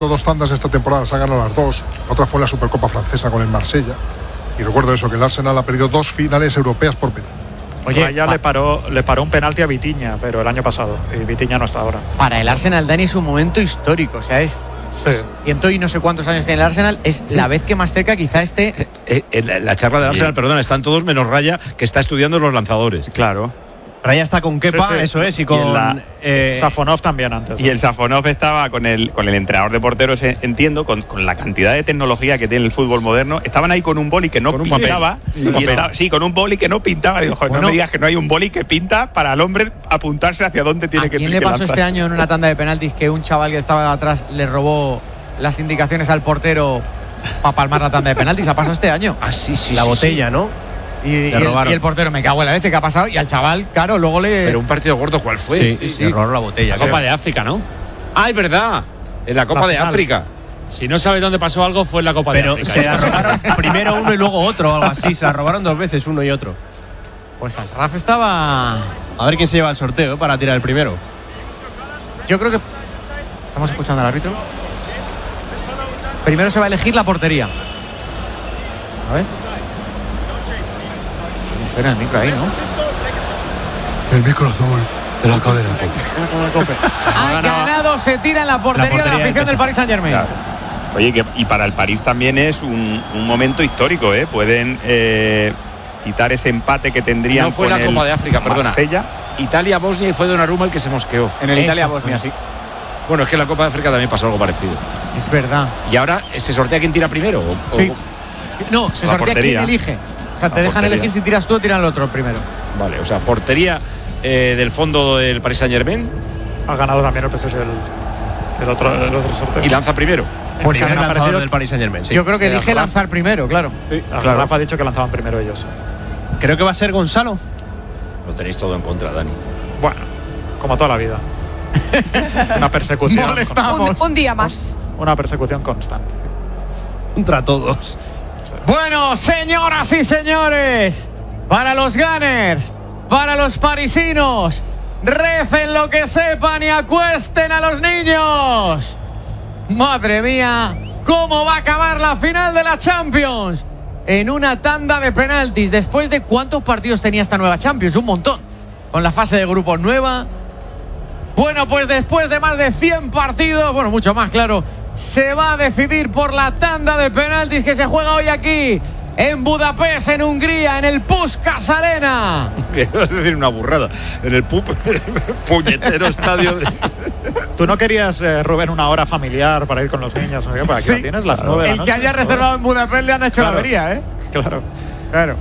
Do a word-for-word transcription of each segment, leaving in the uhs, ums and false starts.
dos tandas esta temporada, se han ganado las dos. Otra fue la Supercopa Francesa con el Marsella. Y recuerdo eso, que el Arsenal ha perdido dos finales europeas por penalti. Oye, Raya le paró, le paró un penalti a Vitinha, pero el año pasado. Y Vitinha no está ahora. Para el Arsenal, Dani, es un momento histórico. O sea, es sí. ciento y no sé cuántos años tiene el Arsenal. Es la vez que más cerca quizá esté. Eh, eh, la, la charla del Arsenal, perdona, están todos menos Raya, que está estudiando los lanzadores. Claro. Raya está con Kepa, sí, sí. eso es, y con y la, eh, Safonov también antes. Y el Safonov estaba con el con el entrenador de porteros, entiendo, con, con la cantidad de tecnología que tiene el fútbol moderno. Estaban ahí con un boli que no con pintaba. Sí, y estaba, sí, con un boli que no pintaba. Digo, joder, bueno, no me digas que no hay un boli que pinta para el hombre apuntarse hacia dónde tiene ¿A que quién le pasó lanzar? este año en una tanda de penaltis que un chaval que estaba atrás le robó las indicaciones al portero para palmar la tanda de penaltis? ¿Ha pasado este año? Ah, sí, sí. la sí, botella, sí. ¿no? Y, y, el, y el portero, me cago en la leche, ¿qué ha pasado? Y al chaval, claro, luego le. Pero un partido gordo, ¿cuál fue? Sí, sí, sí. Le robó la botella. La Copa creo. de África, ¿no? Ah, es verdad. En la Copa la de final. África. Si no sabes dónde pasó algo, fue en la Copa Pero de África. se la robaron primero uno y luego otro, o algo así. Se la robaron dos veces, uno y otro. Pues Asraf estaba. A ver quién se lleva el sorteo, ¿eh? Para tirar el primero. Yo creo que. Estamos escuchando al árbitro. Primero se va a elegir la portería. A ver. Suena el micro ahí, ¿no? El micro azul de la cadena. Ha ganado, se tira en la portería, la portería de la afición del Paris Saint-Germain. Claro. Oye, que, y para el París también es un, un momento histórico, ¿eh? Pueden eh, quitar ese empate que tendrían. No fue con la el Copa de África, perdona. Marsella. Italia-Bosnia y fue Donnarumma el que se mosqueó. En el Eso Italia-Bosnia, sí. Bueno, es que en la Copa de África también pasó algo parecido. Es verdad. ¿Y ahora se sortea quién tira primero? ¿O, Sí. o... No, se La sortea portería. quién elige. O sea, te La dejan portería. elegir si tiras tú o tiran el otro primero. Vale, o sea, portería eh, del fondo del Paris Saint-Germain Ha ganado también el P S G el, el, otro, el otro sorteo. y lanza primero. Pues Primer me ha lanzador parecido- del Paris Saint-Germain, sí. Yo creo que Eh, elige Rafa. lanzar primero, claro. Sí, Claro. Rafa ha dicho que lanzaban primero ellos. Creo que va a ser Gonzalo. Lo tenéis todo en contra, Dani. Bueno, como toda la vida. Una persecución. Molestamos. Un, un día más. Una persecución constante. Contra todos. Bueno, señoras y señores, para los Gunners, para los parisinos, recen lo que sepan y acuesten a los niños. Madre mía, ¿cómo va a acabar la final de la Champions? En una tanda de penaltis. ¿Después de cuántos partidos tenía esta nueva Champions? Un montón. Con la fase de grupos nueva. Bueno, pues después de más de cien partidos, bueno, mucho más, claro, se va a decidir por la tanda de penaltis que se juega hoy aquí, en Budapest, en Hungría, en el Puskás Arena. Que vas a decir una burrada. En el pu puñetero estadio de... ¿Tú no querías, eh, Rubén, una hora familiar para ir con los niños? ¿O qué? Pues aquí Sí. la tienes las nueve de la El que noche. haya reservado en Budapest le han hecho Claro. la avería, ¿eh? Claro. Claro.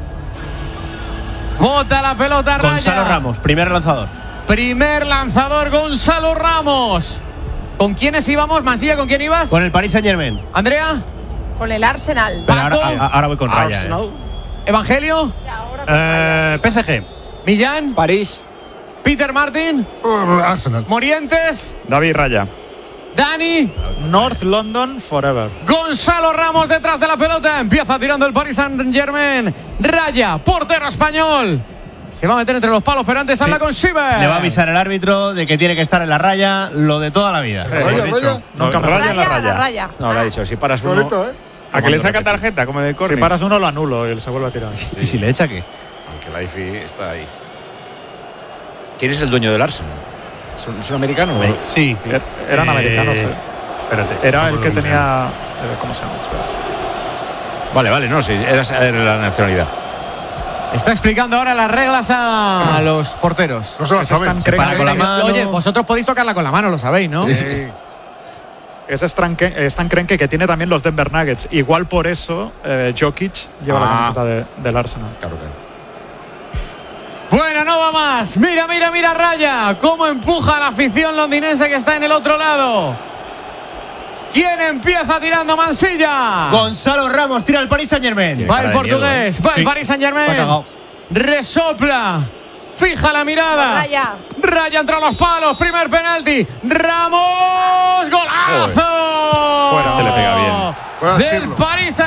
Bota la pelota, Raya. Gonzalo Ramos, primer lanzador. Primer lanzador, Gonzalo Ramos. ¿Con quiénes íbamos? Mansilla, ¿con quién ibas? Con el Paris Saint-Germain. Andrea, Con el Arsenal. Pero ahora, Paco. a- ahora voy con Raya. Arsenal. Evangelio, Eh, P S G. Millán, París. Peter Martin, Uh, Arsenal. Morientes, David Raya. Dani, North London Forever. Gonzalo Ramos detrás de la pelota. Empieza tirando el Paris Saint-Germain. Raya, portero español. Se va a meter entre los palos, pero antes habla con Schieber. Le va a avisar el árbitro de que tiene que estar en la raya, lo de toda la vida. Raya, Hemos dicho. Raya. Nunca me Raya en la Raya, raya. la raya. No, lo ha dicho, si paras uno... Bonito, ¿eh? ¿A que le saca tarjeta como de Si córner? paras uno, lo anulo y se vuelve a tirar. ¿Y si le echa qué? Aunque la I F I está ahí. ¿Quién es el dueño del Arsenal? ¿Es un, es un americano? Sí. Er- Eran Eh, americanos. eh. Espérate. Era el que tenía. eh, ¿Cómo se llama? Espera. Vale, vale, no, sí, era, era la nacionalidad. Está explicando ahora las reglas a los porteros. No se va a Eso saber. están Se crema- para con la mano. Oye, vosotros podéis tocarla con la mano, lo sabéis, ¿no? Sí. Es Stan, Ken- Stan Kroenke, que tiene también los Denver Nuggets. Igual por eso eh, Jokic lleva la Ah. camiseta de- del Arsenal. Claro, claro. Bueno, no va más. Mira, mira, mira, Raya. Cómo empuja a la afición londinense que está en el otro lado. ¿Quién empieza tirando? Mansilla. Gonzalo Ramos tira el Paris Saint-Germain. Tiene Va cara el de miedo, portugués, ¿eh? va el Sí. Paris Está Saint-Germain. cagao. Resopla. Fija la mirada. Raya. Raya entre los palos. Primer penalti. Ramos. ¡Golazo! Fuera. Se le pega bien. Fuera, Del Chirlo. Paris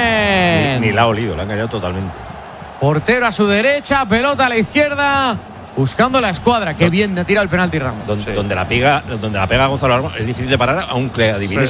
Saint-Germain. Ni, ni la ha olido, la ha engañado totalmente. Portero a su derecha, pelota a la izquierda. buscando la escuadra. Qué bien tira el penalti Ramos. Donde, sí. donde, la pega, donde la pega Gonzalo Ramos es difícil de parar, aunque adivines